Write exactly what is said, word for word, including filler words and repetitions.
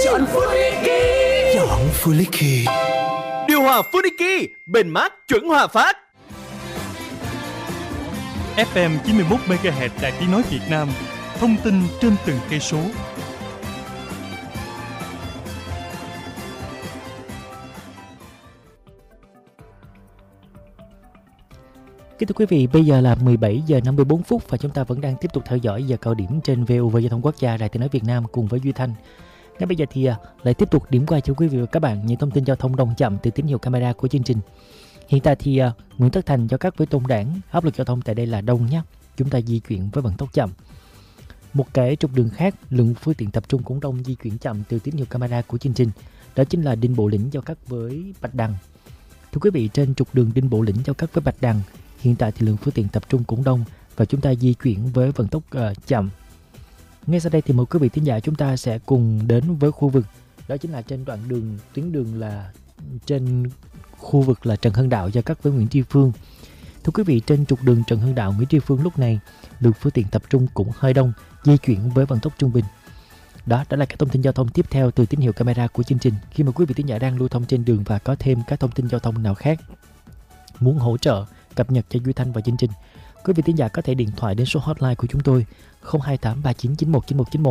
Chọn Funiki. Chọn Funiki. Điều hòa Funiki, bền mát chuẩn hòa phát. ép em chín mươi mốt mê ga héc Đài Tiếng nói Việt Nam. Thông tin trên từng cây số. Kính thưa quý vị, bây giờ là mười bảy giờ năm mươi tư phút và chúng ta vẫn đang tiếp tục theo dõi giờ cao điểm trên vê o vê Giao thông Quốc gia Đài Tiếng nói Việt Nam cùng với Duy Thanh. Ngay bây giờ thì lại tiếp tục điểm qua cho quý vị và các bạn những thông tin giao thông đông chậm từ tín hiệu camera của chương trình. Hiện tại thì uh, Nguyễn Tất Thành cho các với Tôn Đảng, áp lực giao thông tại đây là đông nhé. Chúng ta di chuyển với vận tốc chậm. Một cái trục đường khác, lượng phương tiện tập trung cũng đông di chuyển chậm từ tín hiệu camera của chương trình. Đó chính là Đinh Bộ Lĩnh giao cắt với Bạch Đằng. Thưa quý vị, trên trục đường Đinh Bộ Lĩnh giao cắt với Bạch Đằng, hiện tại thì lượng phương tiện tập trung cũng đông và chúng ta di chuyển với vận tốc uh, chậm. Ngay sau đây thì mời quý vị thính giả chúng ta sẽ cùng đến với khu vực, đó chính là trên đoạn đường tuyến đường là trên khu vực là Trần Hưng Đạo giao cắt với Nguyễn Tri Phương. Thưa quý vị, trên trục đường Trần Hưng Đạo Nguyễn Tri Phương lúc này lượng phương tiện tập trung cũng hơi đông, di chuyển với vận tốc trung bình. Đó, đó là các thông tin giao thông tiếp theo từ tín hiệu camera của chương trình. Khi mà quý vị thính giả đang lưu thông trên đường và có thêm các thông tin giao thông nào khác muốn hỗ trợ cập nhật cho Duy Thanh và chương trình, quý vị thính giả có thể điện thoại đến số hotline của chúng tôi không hai tám ba chín chín một chín một chín một